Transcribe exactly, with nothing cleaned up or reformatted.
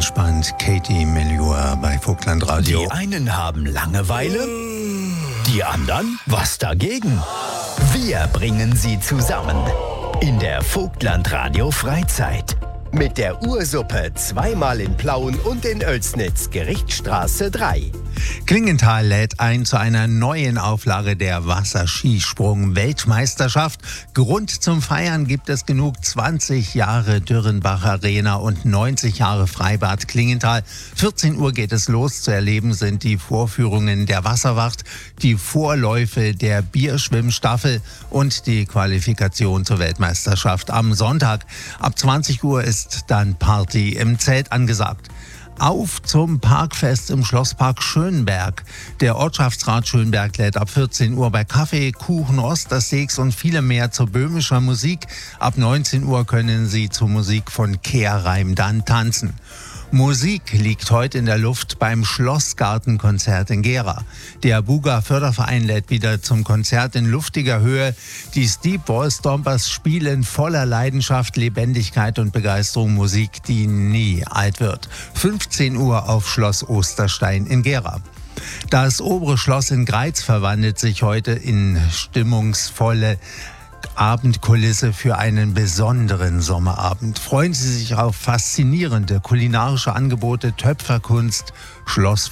entspannt. Katie Melua bei Vogtlandradio. Die einen haben Langeweile, die anderen was dagegen. Wir bringen sie zusammen in der Vogtlandradio Freizeit. Mit der Ursuppe zweimal in Plauen und in Oelsnitz, Gerichtsstraße drei. Klingenthal lädt ein zu einer neuen Auflage der Wasserskisprung-Weltmeisterschaft. Grund zum Feiern gibt es genug: zwanzig Jahre Dürrenbach Arena und neunzig Jahre Freibad Klingenthal. vierzehn Uhr geht es los. Zu erleben sind die Vorführungen der Wasserwacht, die Vorläufe der Bierschwimmstaffel und die Qualifikation zur Weltmeisterschaft am Sonntag. Ab zwanzig Uhr ist dann Party im Zelt angesagt. Auf zum Parkfest im Schlosspark Schönberg. Der Ortschaftsrat Schönberg lädt ab vierzehn Uhr bei Kaffee, Kuchen, Ostersteaks und vielem mehr zu böhmischer Musik. Ab neunzehn Uhr können Sie zur Musik von Kehrreim dann tanzen. Musik liegt heute in der Luft beim Schlossgartenkonzert in Gera. Der Buga Förderverein lädt wieder zum Konzert in luftiger Höhe. Die Steep Wall Stompers spielen voller Leidenschaft, Lebendigkeit und Begeisterung Musik, die nie alt wird. fünfzehn Uhr auf Schloss Osterstein in Gera. Das obere Schloss in Greiz verwandelt sich heute in stimmungsvolle Abendkulisse für einen besonderen Sommerabend. Freuen Sie sich auf faszinierende kulinarische Angebote, Töpferkunst, Schloss